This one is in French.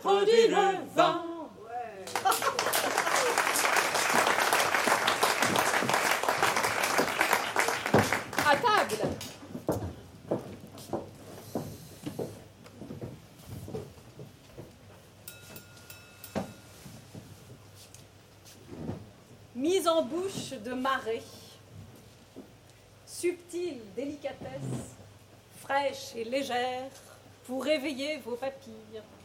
produit le vin. À table. Mise en bouche de marée, subtile délicatesse, fraîche et légère pour réveiller vos papilles.